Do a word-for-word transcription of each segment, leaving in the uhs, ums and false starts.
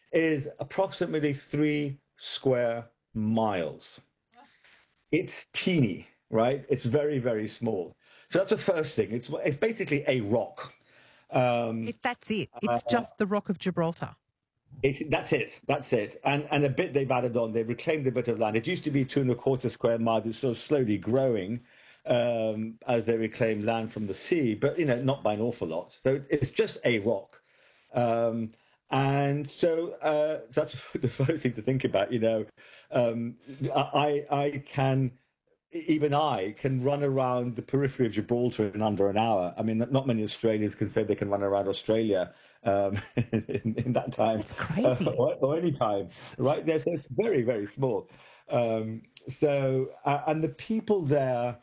is approximately three square miles. It's teeny, right? It's very, very small. So that's the first thing. It's it's basically a rock. Um, If that's it, uh, it's just the Rock of Gibraltar. it's, that's it. That's it. And and a bit they've added on. They've reclaimed a bit of land. It used to be two and a quarter square miles. It's sort of slowly growing um, as they reclaim land from the sea, but you know, not by an awful lot. So it's just a rock. Um, and so, uh, so that's the first thing to think about. You know, um, I I can even I can run around the periphery of Gibraltar in under an hour. I mean, not many Australians can say they can run around Australia um, in, in that time That's uh, crazy. or, or any time, right there. So it's very, very small. Um, so, uh, and the people there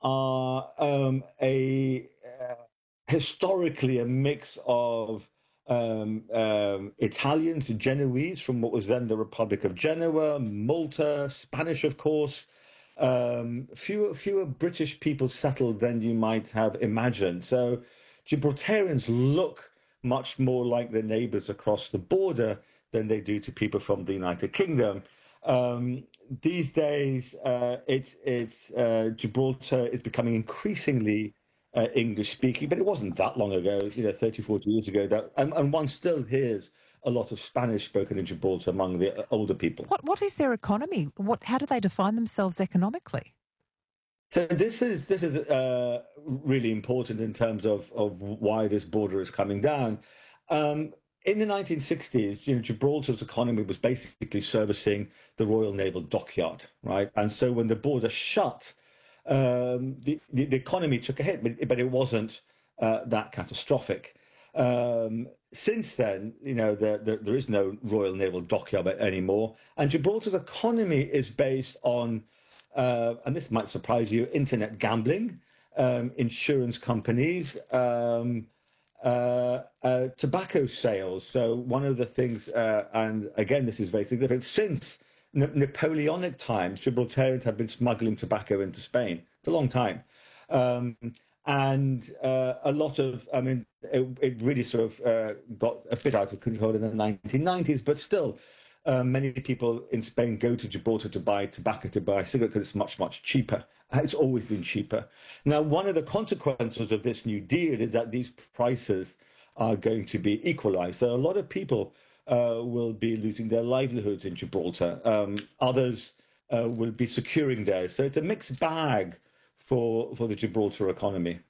are um, a uh, historically a mix of um, um, Italians, Genoese from what was then the Republic of Genoa, Malta, Spanish, of course. Um, fewer fewer British people settled than you might have imagined. So Gibraltarians look much more like their neighbours across the border than they do to people from the United Kingdom. Um, these days, uh, it's it's uh, Gibraltar is becoming increasingly uh, English speaking, but it wasn't that long ago, you know, thirty, forty years ago, that and, and one still hears a lot of Spanish spoken in Gibraltar among the uh, older people. What What is their economy? What How do they define themselves economically? So this is this is uh, really important in terms of of why this border is coming down. Um, in the nineteen sixties, you know, Gibraltar's economy was basically servicing the Royal Naval Dockyard, right? And so when the border shut, um, the, the the economy took a hit, but, but it wasn't uh, that catastrophic. Um, since then, you know, there, there there is no Royal Naval Dockyard anymore, and Gibraltar's economy is based on uh, and this might surprise you, internet gambling, um, insurance companies, um, uh, uh, tobacco sales. So one of the things, uh, and again, this is very significant, since N- Napoleonic times, Gibraltarians have been smuggling tobacco into Spain. It's a long time. Um, and uh, a lot of, I mean, it, it really sort of uh, got a bit out of control in the nineteen nineties, but still, uh, many people in Spain go to Gibraltar to buy tobacco, to buy cigarettes, because it's much, much cheaper. It's always been cheaper. Now, one of the consequences of this new deal is that these prices are going to be equalized. So a lot of people uh, will be losing their livelihoods in Gibraltar. Um, others uh, will be securing theirs. So it's a mixed bag for, for the Gibraltar economy.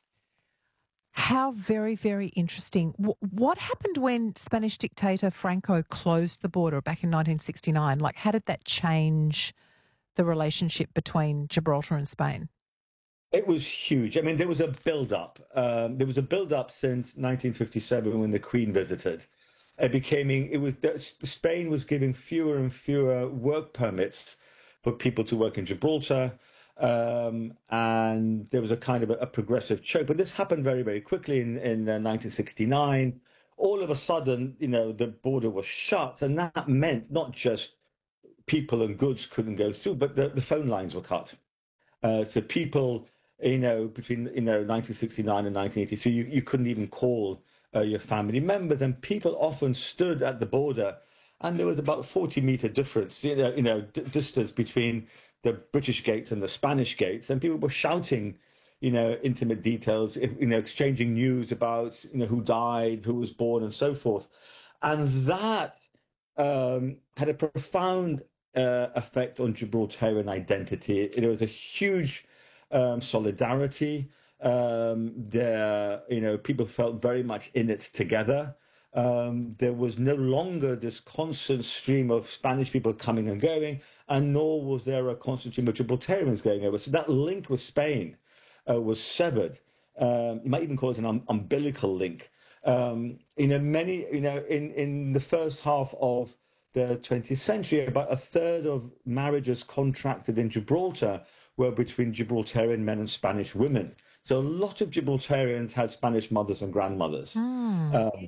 How very, very interesting. W- what happened when Spanish dictator Franco closed the border back in nineteen sixty-nine? Like, how did that change the relationship between Gibraltar and Spain? It was huge. I mean, there was a build-up. Um, there was a build-up since nineteen fifty-seven when the Queen visited. It became it was Spain was giving fewer and fewer work permits for people to work in Gibraltar, um, and there was a kind of a, a progressive choke. But this happened very, very quickly in in uh, nineteen sixty-nine. All of a sudden, you know, the border was shut, and that meant not just people and goods couldn't go through, but the, the phone lines were cut. Uh, so people, you know, between you know nineteen sixty-nine and nineteen eighty-three, you, you couldn't even call uh, your family members, and people often stood at the border, and there was about forty meter difference, you know, you know, d- distance between the British gates and the Spanish gates, and people were shouting, you know, intimate details, you know, exchanging news about you know who died, who was born, and so forth, and that um, had a profound uh, effect on Gibraltarian identity. There was a huge um, solidarity. Um, there, you know, people felt very much in it together. Um, there was no longer this constant stream of Spanish people coming and going, and nor was there a constant stream of Gibraltarians going over. So that link with Spain uh, was severed. Um, you might even call it an um, umbilical link. Um, you know, many, you know, in, in the first half of the twentieth century, about a third of marriages contracted in Gibraltar were between Gibraltarian men and Spanish women. So a lot of Gibraltarians had Spanish mothers and grandmothers. Hmm. Um,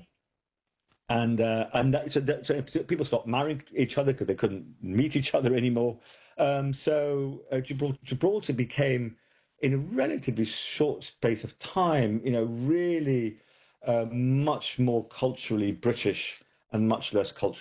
and uh, and that, so, that, so people stopped marrying each other because they couldn't meet each other anymore. Um, so uh, Gibraltar, Gibraltar became, in a relatively short space of time, you know, really uh, much more culturally British and much less culturally